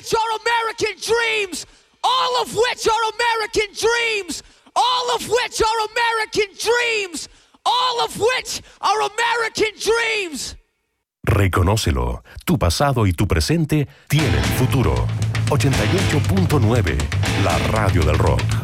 which are American dreams. All of which are American dreams. All of which are American dreams. All of which are American dreams. Reconócelo. Tu pasado y tu presente tienen futuro. 88.9, la radio del rock.